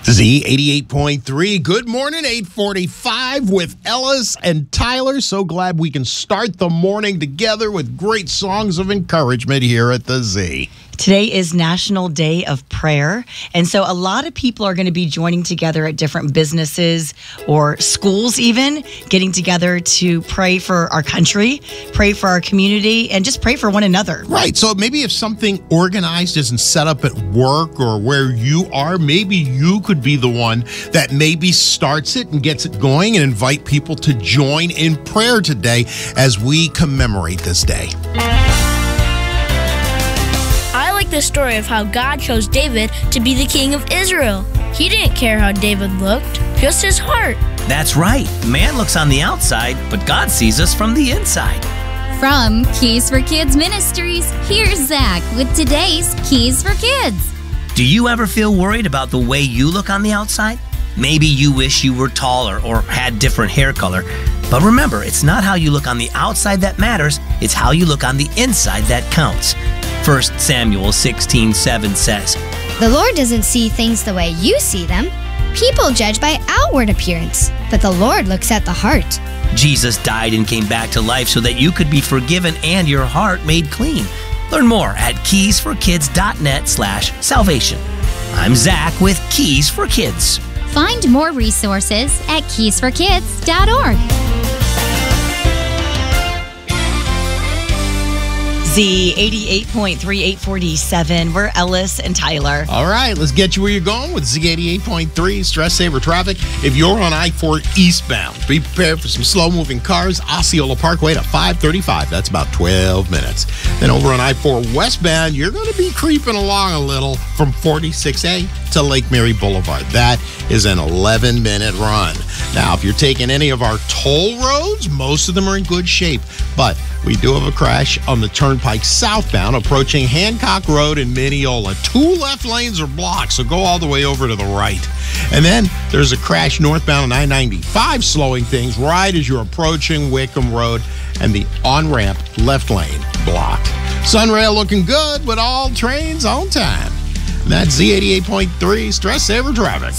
Z88.3. Good morning, 8:45 with Ellis and Tyler. So glad we can start the morning together with great songs of encouragement here at the Z. Today is National Day of Prayer, and so a lot of people are going to be joining together at different businesses or schools even, getting together to pray for our country, pray for our community, and just pray for one another. Right, so maybe if something organized isn't set up at work or where you are, maybe you could be the one that maybe starts it and gets it going and invite people to join in prayer today as we commemorate this day. The story of how God chose David to be the king of Israel. He didn't care how David looked, just his heart. That's right. Man looks on the outside, but God sees us from the inside. From Keys for Kids Ministries, here's Zach with today's Keys for Kids. Do you ever feel worried about the way you look on the outside? Maybe you wish you were taller or had different hair color. But remember, it's not how you look on the outside that matters, it's how you look on the inside that counts. 1 Samuel 16:7 says, "The Lord doesn't see things the way you see them. People judge by outward appearance, but the Lord looks at the heart." Jesus died and came back to life so that you could be forgiven and your heart made clean. Learn more at keysforkids.net/salvation. I'm Zach with Keys for Kids. Find more resources at keysforkids.org. Z88.3, 847. We're Ellis and Tyler. All right, let's get you where you're going with Z88.3 Stress Saver Traffic. If you're on I-4 eastbound, be prepared for some slow-moving cars. Osceola Parkway to 535. That's about 12 minutes. Then over on I-4 westbound, you're going to be creeping along a little from 46A to Lake Mary Boulevard. That is an 11-minute run. Now, if you're taking any of our toll roads, most of them are in good shape, but we do have a crash on the Turnpike southbound approaching Hancock Road in Mineola. 2 left lanes are blocked, so go all the way over to the right. And then there's a crash northbound on I-95 slowing things right as you're approaching Wickham Road and the on-ramp left lane blocked. Sunrail looking good with all trains on time. And that's Z88.3 Stress Saver Traffic.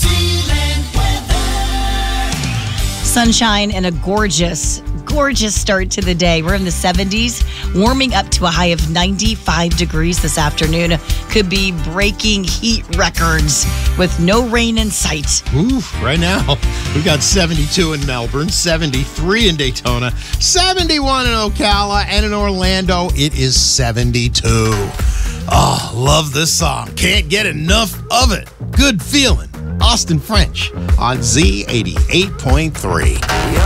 Sunshine and a gorgeous start to the day. We're in the 70s, warming up to a high of 95 degrees this afternoon. Could be breaking heat records with no rain in sight. Ooh, right now, we've got 72 in Melbourne, 73 in Daytona, 71 in Ocala, and in Orlando, it is 72. Oh, love this song. Can't get enough of it. Good feeling. Austin French on Z88.3.